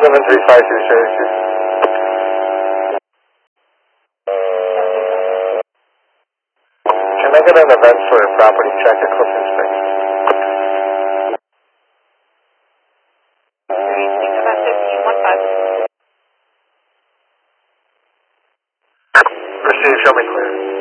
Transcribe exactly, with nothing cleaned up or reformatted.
seven three five two, show you. Can I get an event for a property check at Clifton Springs? About fifteen one five. Receive, show me clear.